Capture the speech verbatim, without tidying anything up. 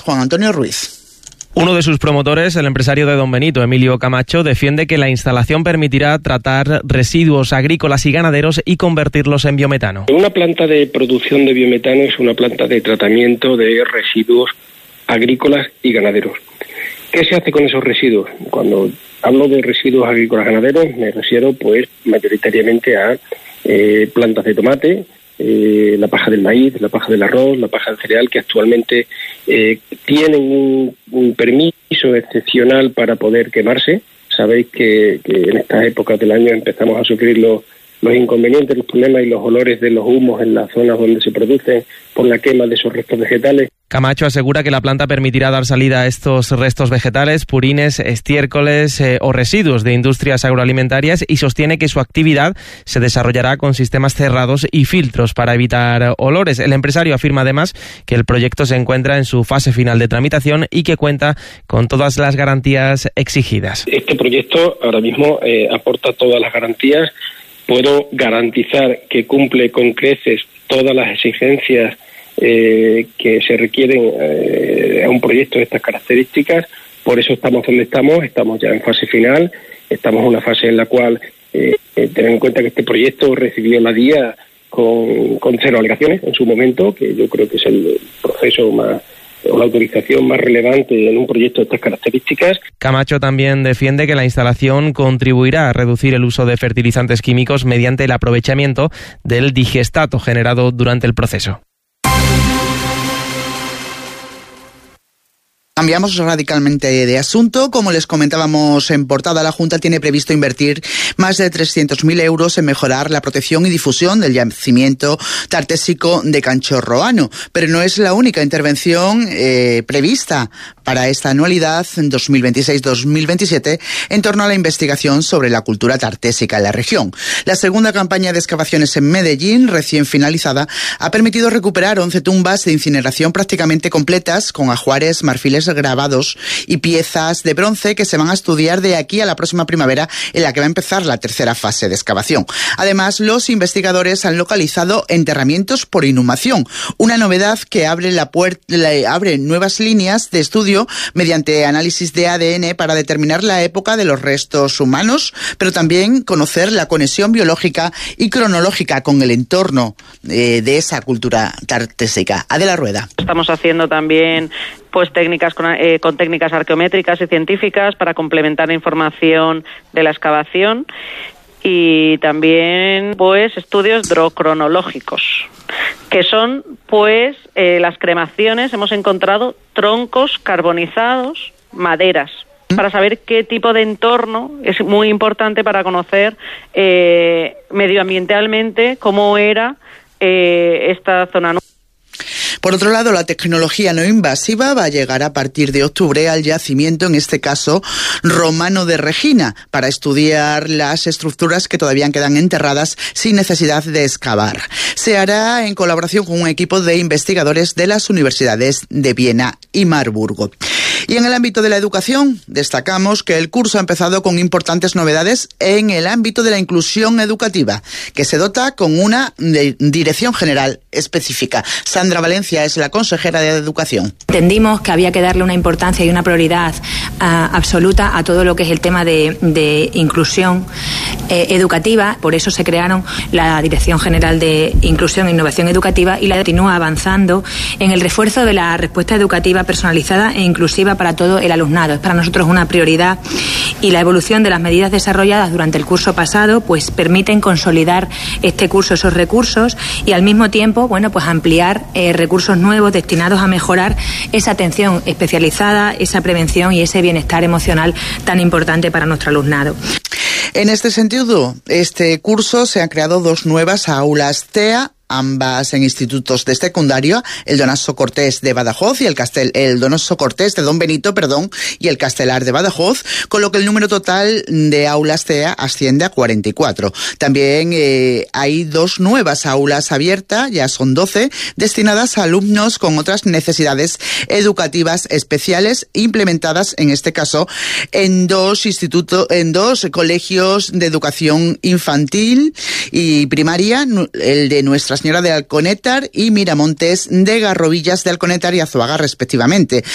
Juan Antonio Ruiz. Uno de sus promotores, el empresario de Don Benito, Emilio Camacho, defiende que la instalación permitirá tratar residuos agrícolas y ganaderos y convertirlos en biometano. Una planta de producción de biometano es una planta de tratamiento de residuos agrícolas y ganaderos. ¿Qué se hace con esos residuos? Cuando hablo de residuos agrícolas y ganaderos me refiero pues mayoritariamente a eh, plantas de tomate, Eh, la paja del maíz, la paja del arroz, la paja del cereal, que actualmente eh, tienen un, un permiso excepcional para poder quemarse. Sabéis que, que en estas épocas del año empezamos a sufrir los, los inconvenientes, los problemas y los olores de los humos en las zonas donde se producen por la quema de esos restos vegetales. Camacho asegura que la planta permitirá dar salida a estos restos vegetales, purines, estiércoles eh, o residuos de industrias agroalimentarias y sostiene que su actividad se desarrollará con sistemas cerrados y filtros para evitar olores. El empresario afirma además que el proyecto se encuentra en su fase final de tramitación y que cuenta con todas las garantías exigidas. Este proyecto ahora mismo eh, aporta todas las garantías. Puedo garantizar que cumple con creces todas las exigencias Eh, que se requieren eh, a un proyecto de estas características. Por eso estamos donde estamos, estamos ya en fase final, estamos en una fase en la cual eh, eh, tener en cuenta que este proyecto recibió la D I A con, con cero alegaciones en su momento, que yo creo que es el proceso más o la autorización más relevante en un proyecto de estas características. Camacho también defiende que la instalación contribuirá a reducir el uso de fertilizantes químicos mediante el aprovechamiento del digestato generado durante el proceso. Cambiamos radicalmente de asunto. Como les comentábamos en portada, la Junta tiene previsto invertir más de trescientos mil euros en mejorar la protección y difusión del yacimiento tartésico de Canchorroano. Pero no es la única intervención eh, prevista para esta anualidad dos mil veintiséis dos mil veintisiete en torno a la investigación sobre la cultura tartésica en la región. La segunda campaña de excavaciones en Medellín, recién finalizada, ha permitido recuperar once tumbas de incineración prácticamente completas con ajuares, marfiles grabados y piezas de bronce que se van a estudiar de aquí a la próxima primavera, en la que va a empezar la tercera fase de excavación. Además, los investigadores han localizado enterramientos por inhumación, una novedad que abre la puerta, abre nuevas líneas de estudio mediante análisis de A D N para determinar la época de los restos humanos, pero también conocer la conexión biológica y cronológica con el entorno eh, de esa cultura tartésica. Adela Rueda. Estamos haciendo también pues técnicas con, eh, con técnicas arqueométricas y científicas para complementar la información de la excavación y también pues estudios dendrocronológicos, que son pues eh, las cremaciones. Hemos encontrado troncos carbonizados, maderas, para saber qué tipo de entorno es muy importante para conocer eh, medioambientalmente cómo era eh, esta zona. Por otro lado, la tecnología no invasiva va a llegar a partir de octubre al yacimiento, en este caso romano de Regina, para estudiar las estructuras que todavía quedan enterradas sin necesidad de excavar. Se hará en colaboración con un equipo de investigadores de las universidades de Viena y Marburgo. Y en el ámbito de la educación, destacamos que el curso ha empezado con importantes novedades en el ámbito de la inclusión educativa, que se dota con una dirección general específica. Sandra Valencia es la consejera de Educación. Entendimos que había que darle una importancia y una prioridad uh, absoluta a todo lo que es el tema de, de inclusión eh, educativa. Por eso se crearon la Dirección General de Inclusión e Innovación Educativa y la continúa avanzando en el refuerzo de la respuesta educativa personalizada e inclusiva para todo el alumnado. Es para nosotros una prioridad y la evolución de las medidas desarrolladas durante el curso pasado pues permiten consolidar este curso, esos recursos, y al mismo tiempo bueno pues ampliar eh, recursos nuevos destinados a mejorar esa atención especializada, esa prevención y ese bienestar emocional tan importante para nuestro alumnado. En este sentido, este curso se han creado dos nuevas aulas T E A, ambas en institutos de secundaria, el Donoso Cortés de Badajoz y el Castel, el Donoso Cortés de Don Benito, perdón, y el Castelar de Badajoz, con lo que el número total de aulas T E A asciende a cuarenta y cuatro. También eh, hay dos nuevas aulas abiertas, ya son doce, destinadas a alumnos con otras necesidades educativas especiales, implementadas en este caso en dos institutos, en dos colegios de educación infantil y primaria, el de Nuestra Señora de Alconétar y Miramontes de Garrovillas de Alconétar y Azuaga, respectivamente.